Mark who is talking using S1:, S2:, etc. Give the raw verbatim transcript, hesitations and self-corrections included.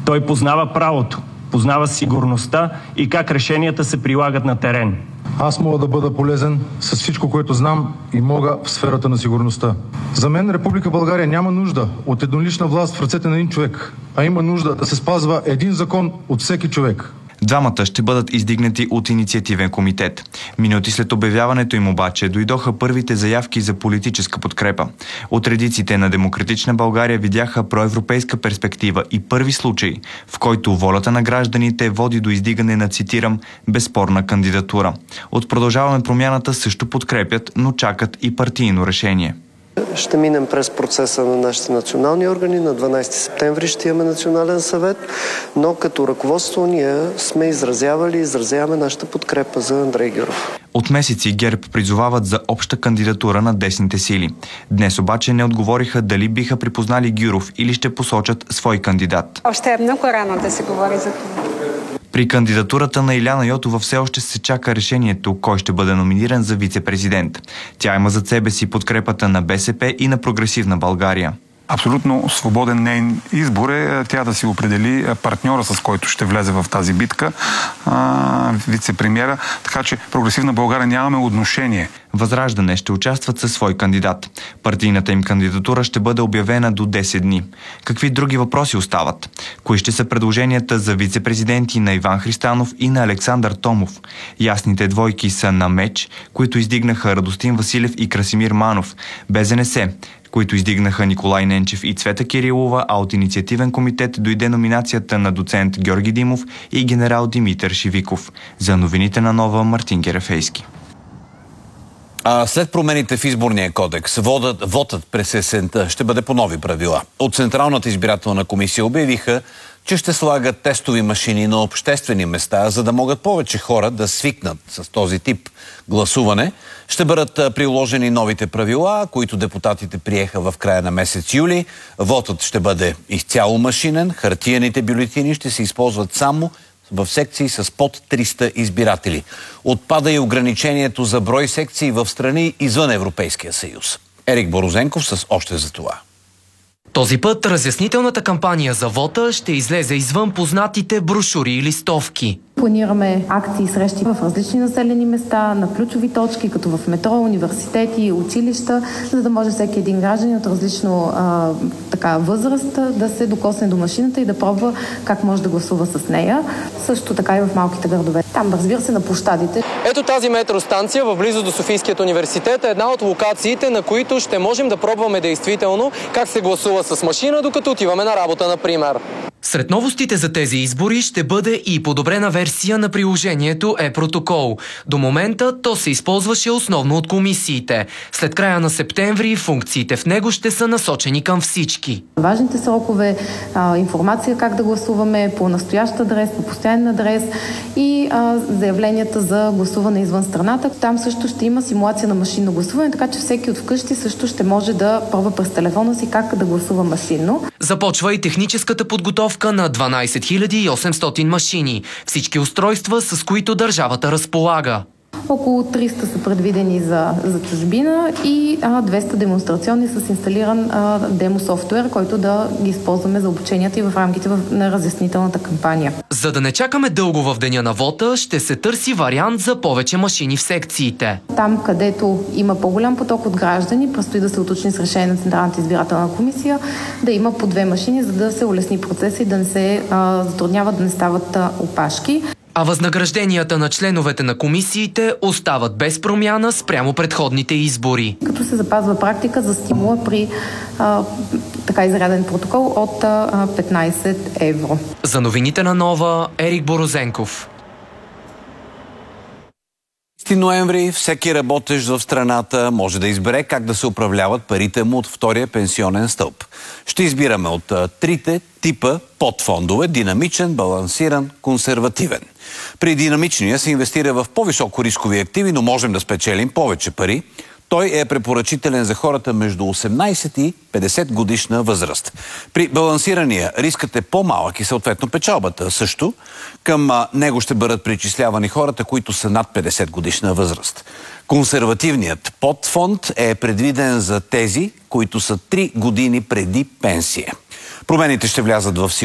S1: Той познава правото, познава сигурността и как решенията се прилагат на терен.
S2: Аз мога да бъда полезен с всичко, което знам и мога в сферата на сигурността. За мен Република България няма нужда от еднолична власт в ръцете на един човек, а има нужда да се спазва един закон от всеки човек.
S3: Двамата ще бъдат издигнати от инициативен комитет. Минути след обявяването им обаче дойдоха първите заявки за политическа подкрепа. От редиците на Демократична България видяха проевропейска перспектива и първи случай, в който волята на гражданите води до издигане на, цитирам, безспорна кандидатура. От Продължаваме промяната също подкрепят, но чакат и партийно решение.
S4: Ще минем през процеса на нашите национални органи. На дванадесети септември ще имаме национален съвет, но като ръководство ние сме изразявали и изразяваме нашата подкрепа за Андрей Гюров.
S3: От месеци ГЕРБ призовават за обща кандидатура на десните сили. Днес обаче не отговориха дали биха припознали Гюров или ще посочат свой кандидат.
S5: Още е много рано да се говори за това.
S3: При кандидатурата на Илияна Йотова все още се чака решението кой ще бъде номиниран за вице-президент. Тя има зад себе си подкрепата на БСП и на Прогресивна България.
S6: Абсолютно свободен нейн избор е тя да си определи партньора, с който ще влезе в тази битка, вице-премиера, така че Прогресивна България нямаме отношение.
S3: Възраждане ще участват със свой кандидат. Партийната им кандидатура ще бъде обявена до десет дни. Какви други въпроси остават? Кои ще са предложенията за вице-президенти на Иван Христанов и на Александър Томов? Ясните двойки са на меч, които издигнаха Радостин Василев и Красимир Манов, БЗНС, които издигнаха Николай Ненчев и Цвета Кирилова, а от инициативен комитет дойде номинацията на доцент Георги Димов и генерал Димитър Шивиков. За новините на Нова, Мартин Герефейски.
S7: А след промените в изборния кодекс, водът, вотът през есента ще бъде по нови правила. От Централната избирателна комисия обявиха, че ще слагат тестови машини на обществени места, за да могат повече хора да свикнат с този тип гласуване. Ще бъдат приложени новите правила, които депутатите приеха в края на месец юли. Вотът ще бъде изцяло машинен, хартиените бюлетини ще се използват само в секции с под триста избиратели. Отпада и ограничението за брой секции в страни извън Европейския съюз. Ерик Борозенков с още за това.
S8: Този път разяснителната кампания за вота ще излезе извън познатите брошури и листовки.
S9: Планираме акции и срещи в различни населени места, на ключови точки, като в метро, университети, училища, за да може всеки един гражданин от различно а, така, възраст да се докосне до машината и да пробва как може да гласува с нея. Също така и в малките градове. Там, разбира се, на площадите.
S10: Ето тази метростанция в близо до Софийският университет е една от локациите, на които ще можем да пробваме действително как се гласува с машина, докато отиваме на работа, например.
S8: Сред новостите за тези избори ще бъде и подобрена версия на приложението е-протокол. До момента то се използваше основно от комисиите. След края на септември функциите в него ще са насочени към всички.
S9: Важните срокове, информация как да гласуваме по настоящ адрес, по постоянен адрес и а, заявленията за гласуване извън страната. Там също ще има симулация на машинно гласуване, така че всеки от вкъщи също ще може да пробва през телефона си как да гласува машинно.
S8: Започва и техническата подготовка на дванадесет хиляди и осемстотин машини. Всички устройства, с които държавата разполага.
S9: Около триста са предвидени за, за чужбина и а, двеста демонстрационни с инсталиран а, демо-софтуер, който да ги използваме за обученията и в рамките в, на разяснителната кампания.
S8: За да не чакаме дълго в деня на вота, ще се търси вариант за повече машини в секциите.
S9: Там, където има по-голям поток от граждани, предстои да се уточни с решение на Централната избирателна комисия, да има по две машини, за да се улесни процеса и да не се а, затрудняват, да не стават а, опашки.
S8: А възнагражденията на членовете на комисиите остават без промяна спрямо предходните избори.
S9: Като се запазва практика за стимула при а, така изряден протокол от а, петнадесет евро.
S8: За новините на Нова, Ерик Борозенков.
S7: ноември всеки работещ в страната може да избере как да се управляват парите му от втория пенсионен стълб. Ще избираме от а, трите типа подфондове – динамичен, балансиран, консервативен. При динамичния се инвестира в по-високо рискови активи, но можем да спечелим повече пари. Той е препоръчителен за хората между осемнадесет и петдесет годишна възраст. При балансирания рискът е по-малък и съответно печалбата също. Към а, него ще бъдат причислявани хората, които са над петдесет годишна възраст. Консервативният подфонд е предвиден за тези, които са три години преди пенсия. Промените ще влязат в сила